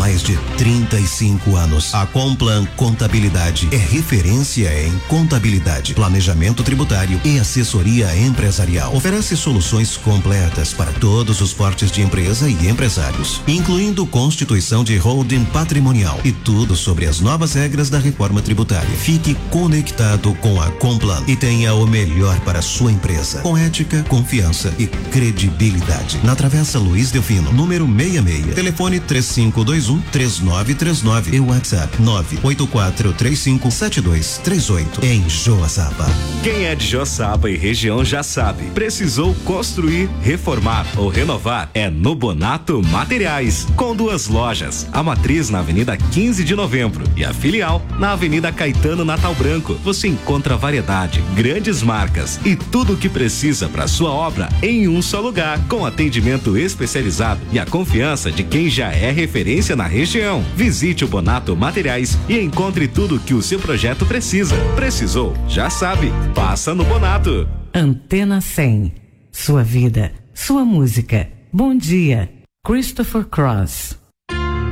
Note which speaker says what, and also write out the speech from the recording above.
Speaker 1: mais de 35 anos. A Complan Contabilidade é referência em contabilidade, planejamento tributário e assessoria empresarial. Oferece soluções completas para todos os portes de empresa e empresários, incluindo constituição de holding patrimonial e tudo sobre as novas regras da reforma tributária. Fique conectado com a Complan e tenha o melhor para a sua empresa, com ética, confiança e credibilidade. Na Travessa Luiz Delfino, número 66. Telefone 3521-3939 e WhatsApp 984357238 em Joaçaba.
Speaker 2: Quem é de Joaçaba e região já sabe. Precisou construir, reformar ou renovar? É no Bonato Materiais, com 2 lojas. A matriz na Avenida 15 de Novembro e a filial na Avenida Caetano Natal Branco. Você encontra variedade, grandes marcas e tudo o que precisa para sua obra em um só lugar, com atendimento especializado e a confiança de quem já é referência na região. Visite o Bonato Materiais e encontre tudo que o seu projeto precisa. Precisou? Já sabe. Passa no Bonato.
Speaker 3: Antena 100. Sua vida, sua música. Bom dia, Christopher Cross.